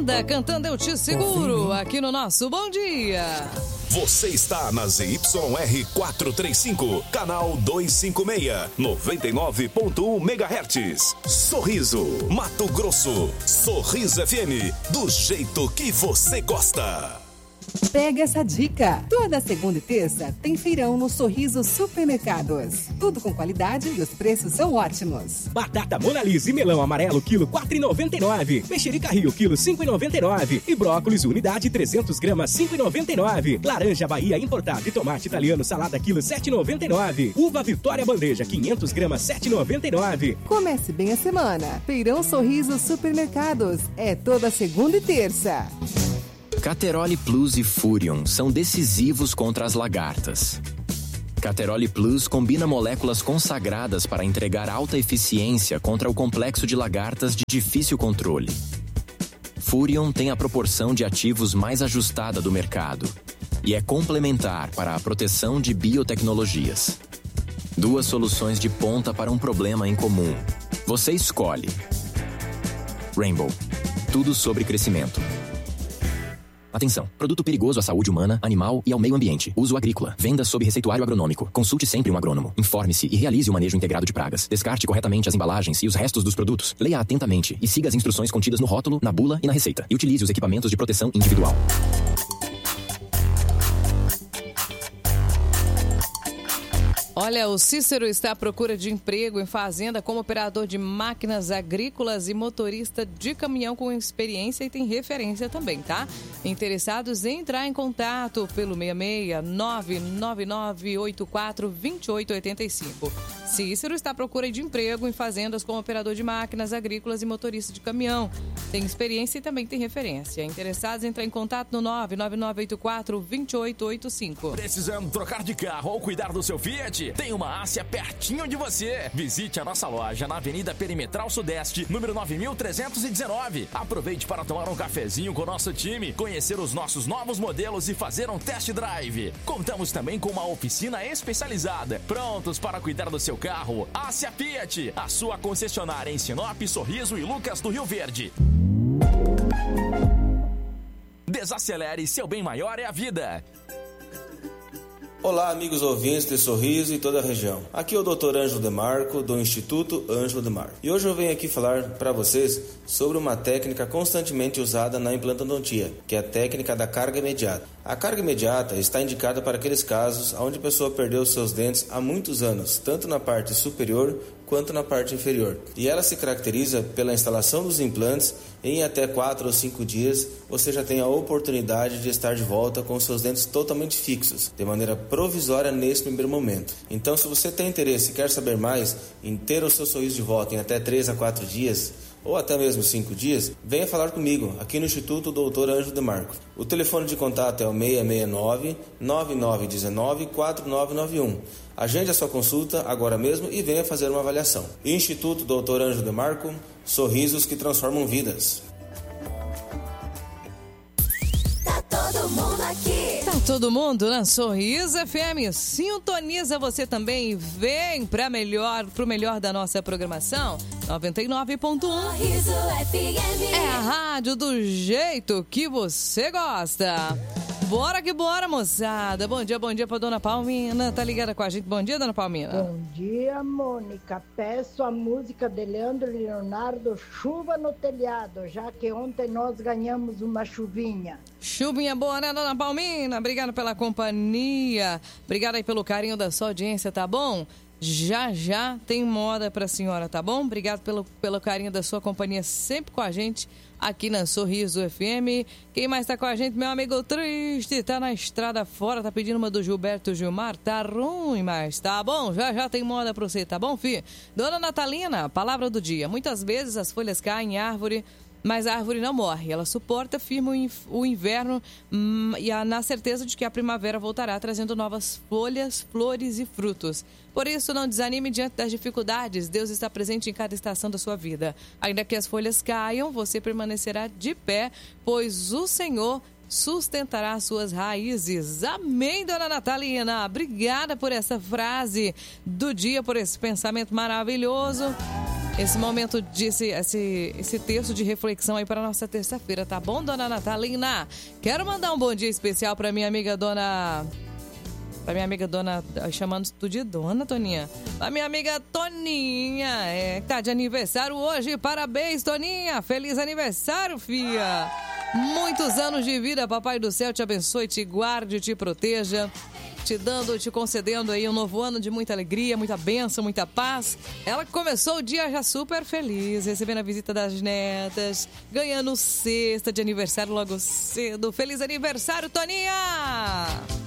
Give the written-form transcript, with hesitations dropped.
Banda cantando Eu Te Seguro, aqui no nosso Bom Dia. Você está na ZYR 435, canal 256, 99.1 MHz. Sorriso, Mato Grosso. Sorriso FM, do jeito que você gosta. Pega essa dica! Toda segunda e terça tem feirão no Sorriso Supermercados. Tudo com qualidade e os preços são ótimos. Batata Mona Lisa e melão amarelo, quilo 4,99. Mexerica Rio, quilo 5,99. E brócolis, unidade 300 gramas, 5,99. Laranja Bahia importada e tomate italiano salada, quilo 7,99. Uva Vitória bandeja, 500 gramas, 7,99. Comece bem a semana. Feirão Sorriso Supermercados. É toda segunda e terça. Cateroli Plus e Furion são decisivos contra as lagartas. Cateroli Plus combina moléculas consagradas para entregar alta eficiência contra o complexo de lagartas de difícil controle. Furion tem a proporção de ativos mais ajustada do mercado e é complementar para a proteção de biotecnologias. Duas soluções de ponta para um problema em comum. Você escolhe. Rainbow. Tudo sobre crescimento. Atenção, produto perigoso à saúde humana, animal e ao meio ambiente. Uso agrícola. Venda sob receituário agronômico. Consulte sempre um agrônomo. Informe-se e realize o manejo integrado de pragas. Descarte corretamente as embalagens e os restos dos produtos. Leia atentamente e siga as instruções contidas no rótulo, na bula e na receita. E utilize os equipamentos de proteção individual. Olha, o Cícero está à procura de emprego em fazenda como operador de máquinas agrícolas e motorista de caminhão com experiência e tem referência também, tá? Interessados em entrar em contato pelo 66 99984 2885. Cícero está à procura de emprego em fazendas como operador de máquinas agrícolas e motorista de caminhão. Tem experiência e também tem referência. Interessados em entrar em contato no 99984 2885. Precisando trocar de carro ou cuidar do seu Fiat? Tem uma Ásia pertinho de você. Visite a nossa loja na Avenida Perimetral Sudeste, número 9319. Aproveite para tomar um cafezinho com o nosso time, conhecer os nossos novos modelos e fazer um test drive. Contamos também com uma oficina especializada, prontos para cuidar do seu carro. Ásia Fiat, a sua concessionária em Sinop, Sorriso e Lucas do Rio Verde. Desacelere, seu bem maior é a vida. Olá, amigos ouvintes de Sorriso e toda a região. Aqui é o Dr. Ângelo Demarco, do Instituto Ângelo Demarco. E hoje eu venho aqui falar para vocês sobre uma técnica constantemente usada na implantodontia, que é a técnica da carga imediata. A carga imediata está indicada para aqueles casos onde a pessoa perdeu seus dentes há muitos anos, tanto na parte superior quanto na parte inferior. E ela se caracteriza pela instalação dos implantes. Em até 4 ou 5 dias, você já tem a oportunidade de estar de volta com seus dentes totalmente fixos, de maneira provisória nesse primeiro momento. Então, se você tem interesse e quer saber mais em ter o seu sorriso de volta em até 3 a 4 dias, ou até mesmo 5 dias, venha falar comigo aqui no Instituto Dr. Ângelo Demarco. O telefone de contato é o 669-9919-4991. Agende a sua consulta agora mesmo e venha fazer uma avaliação. Instituto Dr. Ângelo Demarco, sorrisos que transformam vidas. Tá todo mundo aqui. Tá todo mundo na Sorriso FM. Sintoniza você também. Vem pro melhor da nossa programação. 99.1 Sorriso FM. É a rádio do jeito que você gosta. Bora que bora, moçada. Bom dia pra dona Palmina. Tá ligada com a gente? Bom dia, dona Palmina. Bom dia, Mônica. Peço a música de Leandro e Leonardo, Chuva no Telhado, já que ontem nós ganhamos uma chuvinha. Chuvinha boa, né, dona Palmina? Obrigada pela companhia. Obrigada aí pelo carinho da sua audiência, tá bom? Já tem moda pra senhora, tá bom? Obrigado pelo carinho da sua companhia sempre com a gente aqui na Sorriso FM. Quem mais tá com a gente? Meu amigo triste, tá na estrada fora, tá pedindo uma do Gilberto Gilmar. Tá ruim, mas tá bom? Já tem moda pra você, tá bom, filho? Dona Natalina, palavra do dia. Muitas vezes as folhas caem em árvore, mas a árvore não morre. Ela suporta firme o inverno e na certeza de que a primavera voltará trazendo novas folhas, flores e frutos. Por isso, não desanime diante das dificuldades. Deus está presente em cada estação da sua vida. Ainda que as folhas caiam, você permanecerá de pé, pois o Senhor sustentará suas raízes. Amém, dona Natalina. Obrigada por essa frase do dia, por esse pensamento maravilhoso. esse momento esse texto de reflexão aí para nossa terça-feira, tá bom, dona Natalina? Quero mandar um bom dia especial para minha amiga dona... Pra minha amiga dona... Chamando tu de dona, Toninha. Pra minha amiga Toninha, que tá de aniversário hoje. Parabéns, Toninha. Feliz aniversário, filha. Muitos anos de vida, papai do céu te abençoe, te guarde, te proteja. Te concedendo aí um novo ano de muita alegria, muita bênção, muita paz. Ela começou o dia já super feliz, recebendo a visita das netas, ganhando cesta de aniversário logo cedo. Feliz aniversário, Toninha!